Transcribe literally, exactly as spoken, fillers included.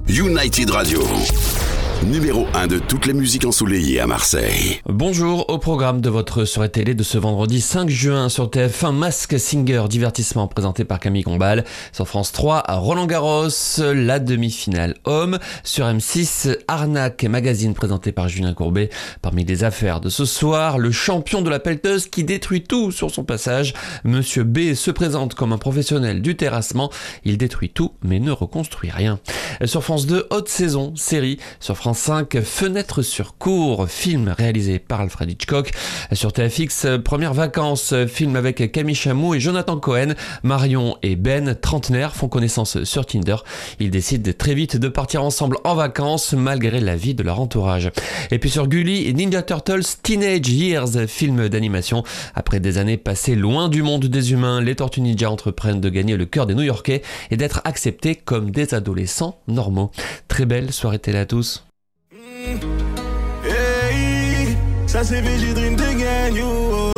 United Radio, numéro un de toutes les musiques ensoleillées à Marseille. Bonjour, au programme de votre soirée télé de ce vendredi cinq juin sur T F un, Mask Singer, divertissement présenté par Camille Combal. Sur France trois, Roland Garros, la demi-finale homme. Sur M six, Arnaque magazine présenté par Julien Courbet. Parmi les affaires de ce soir, le champion de la pelleteuse qui détruit tout sur son passage. Monsieur B se présente comme un professionnel du terrassement. Il détruit tout mais ne reconstruit rien. Sur France deux, haute saison, série. Sur France cinq, Fenêtre sur cour, film réalisé par Alfred Hitchcock. Sur T F X, Premières vacances, film avec Camille Chamou et Jonathan Cohen. Marion et Ben, trentenaires, font connaissance sur Tinder. Ils décident très vite de partir ensemble en vacances malgré l'avis de leur entourage. Et puis sur Gulli, Ninja Turtles Teenage Years, film d'animation. Après des années passées loin du monde des humains, les Tortues Ninja entreprennent de gagner le cœur des New-Yorkais et d'être acceptés comme des adolescents normaux. Très belle soirée télé à tous. Hey, ça c'est Vigidream de Gagnon.